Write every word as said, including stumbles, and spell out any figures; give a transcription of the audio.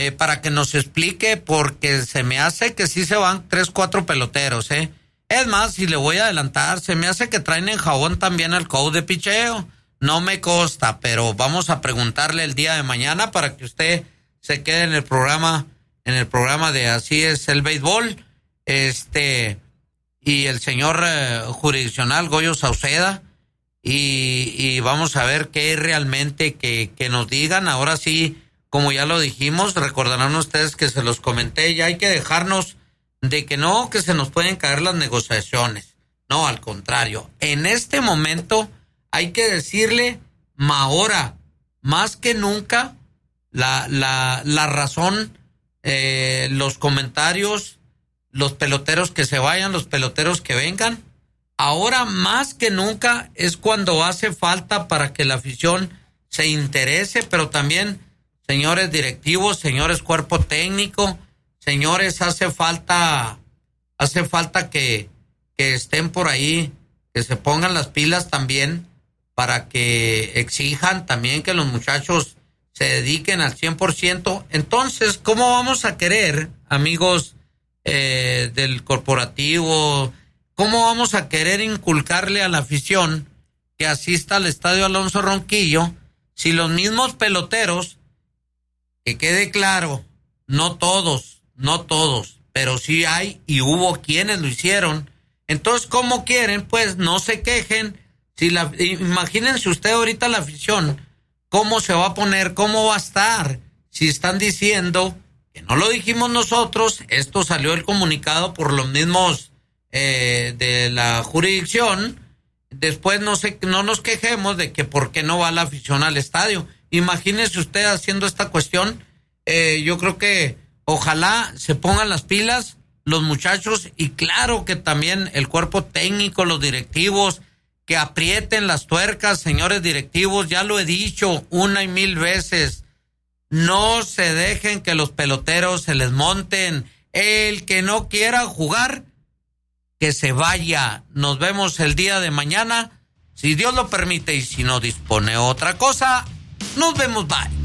eh, para que nos explique, porque se me hace que sí se van tres, cuatro peloteros, ¿eh? Es más, si le voy a adelantar, se me hace que traen en jabón también al coach de picheo. No me consta, pero vamos a preguntarle el día de mañana para que usted se quede en el programa, en el programa de Así es el Béisbol. Este, y el señor eh, jurisdiccional Goyo Sauceda, y, y vamos a ver qué es realmente que, que nos digan. Ahora sí, como ya lo dijimos, recordarán ustedes que se los comenté, ya hay que dejarnos de que no, que se nos pueden caer las negociaciones. No, al contrario, en este momento hay que decirle, ahora, más que nunca, la, la, la razón, eh, los comentarios, los peloteros que se vayan, los peloteros que vengan, ahora más que nunca es cuando hace falta para que la afición se interese, pero también, señores directivos, señores cuerpo técnico, señores, hace falta, hace falta que, que estén por ahí, que se pongan las pilas también, para que exijan también que los muchachos se dediquen al cien por ciento. Entonces, ¿cómo vamos a querer, amigos eh, del corporativo, cómo vamos a querer inculcarle a la afición que asista al Estadio Alonso Ronquillo si los mismos peloteros, que quede claro, no todos, no todos, pero sí hay y hubo quienes lo hicieron? Entonces, ¿cómo quieren? Pues no se quejen. Si la, imagínense usted ahorita la afición, ¿cómo se va a poner? ¿Cómo va a estar? Si están diciendo que no lo dijimos nosotros, esto salió el comunicado por los mismos eh, de la jurisdicción, después no, se, no nos quejemos de que por qué no va la afición al estadio. Imagínense usted haciendo esta cuestión. Eh, yo creo que ojalá se pongan las pilas los muchachos, y claro que también el cuerpo técnico, los directivos, que aprieten las tuercas, señores directivos. Ya lo he dicho una y mil veces, no se dejen que los peloteros se les monten. El que no quiera jugar, que se vaya. Nos vemos el día de mañana, si Dios lo permite, y si no dispone otra cosa, nos vemos, bye.